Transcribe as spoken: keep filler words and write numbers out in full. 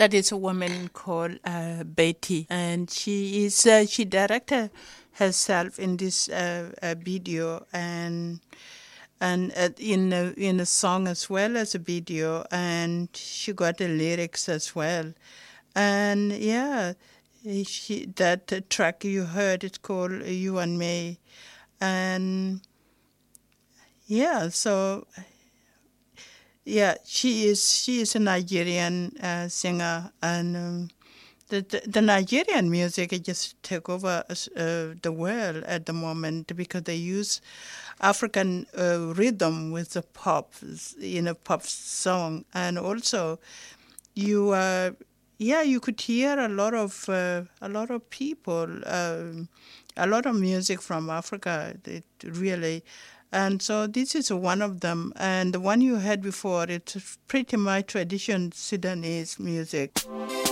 That is a woman called uh, Betty, and she is uh, she directed herself in this uh, uh, video and and uh, in a, in a song as well as a video, and she got the lyrics as well, and yeah, she, that uh, track you heard, it's called "You and Me," and yeah, so. Yeah, she is. She is a Nigerian uh, singer, and um, the, the the Nigerian music it just take over uh, the world at the moment because they use African uh, rhythm with the pop, you know, pop song, and also you, uh, yeah, you could hear a lot of uh, a lot of people, um, a lot of music from Africa. It really. And so this is one of them. And the one you heard before, it's pretty much traditional Sudanese music.